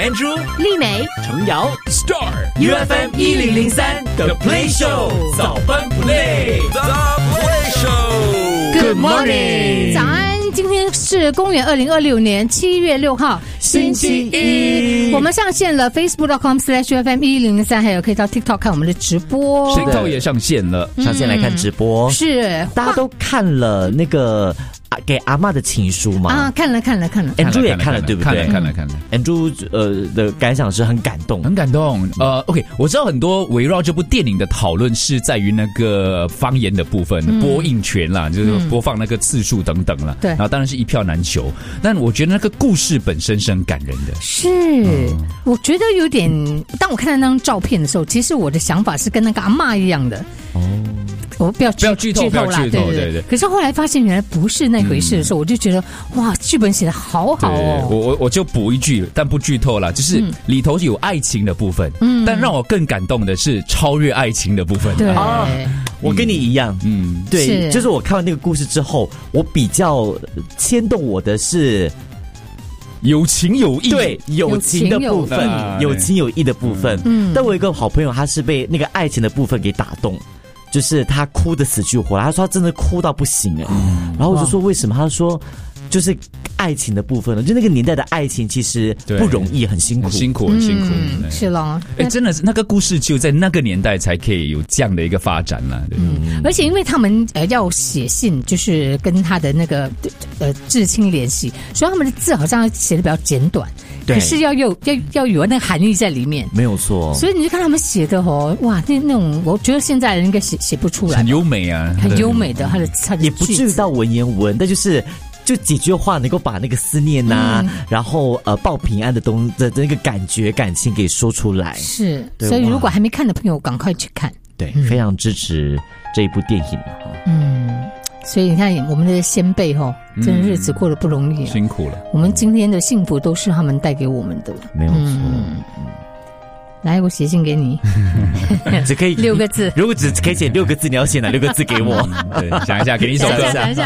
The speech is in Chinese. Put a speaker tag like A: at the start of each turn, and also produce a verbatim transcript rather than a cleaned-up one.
A: Andrew、
B: 丽美、
A: 程瑶、Star U F M 一零零三 The Play Show 早班 Play The Play Show。Good morning，
B: 早安。今天是公元二零二六年七月六号，
A: 星期一。
B: 我们上线了 facebook dot com slash U F M 一零零三，还有可以到 TikTok 看我们的直播。
C: TikTok 也上线了，
A: 上线来看直播。
B: 是，
A: 大家都看了那个给阿嬷的情书吗？
B: 啊，看了看了看了
A: ，Andrew 也看了，对不对？
C: 看了看了看了。
A: Andrew 呃的感想是很感动，
C: 很感动。呃 ，OK， 我知道很多围绕这部电影的讨论是在于那个方言的部分，嗯、播映权啦，就是播放那个次数等等啦。
B: 对、嗯，
C: 然后当然是一票难求。但我觉得那个故事本身是很感人的。
B: 是，嗯、我觉得有点。当我看到那张照片的时候，其实我的想法是跟那个阿嬷一样的。哦。我不要
C: 不要剧透，
B: 剧透啦，
C: 对对
B: 对,
C: 对对。
B: 可是后来发现原来不是那回事的时候，嗯、我就觉得哇，剧本写得好好哦。
C: 我我我就补一句，但不剧透啦，就是里头有爱情的部分，嗯，但让我更感动的是超越爱情的部分。
B: 对，
A: 啊、我跟你一样，嗯，对，是就是我看完那个故事之后，我比较牵动我的是。
C: 有情有义，
A: 对有情的部分，有情有义的部分。嗯，但我有一个好朋友，他是被那个爱情的部分给打动，就是他哭得死去活来。他说他真的哭到不行哎，嗯、然后我就说为什么？他说就是爱情的部分了，就那个年代的爱情其实不容易，很辛苦，
C: 很辛苦，很辛苦。
B: 嗯、是咯，
C: 哎，真的是那个故事就在那个年代才可以有这样的一个发展了。
B: 嗯，而且因为他们呃要写信，就是跟他的那个呃至亲联系，所以他们的字好像写的比较简短，可是要有要要有那个含义在里面，
A: 没有错。
B: 所以你就看他们写的哦，哇，那那种我觉得现在人应该写写不出来，
C: 很优美啊，
B: 很优美的，他的他的
A: 也不至于到文言文，但就是。就几句话能够把那个思念呐、啊嗯，然后呃报平安的东的那个感觉感情给说出来。
B: 是，所以如果还没看的朋友，赶快去看。
A: 对，嗯、非常支持这一部电影哈。
B: 嗯，所以你看我们的先辈哈，真的日子过得不容易、啊
C: 嗯，辛苦了。
B: 我们今天的幸福都是他们带给我们的，
A: 没有错。
B: 嗯来，我写信给你，
A: 只可以
B: 六个字。
A: 如果只可以写六个字，你要写哪六个字给我？
C: 对，想一下，给你一首歌。
B: 想一下。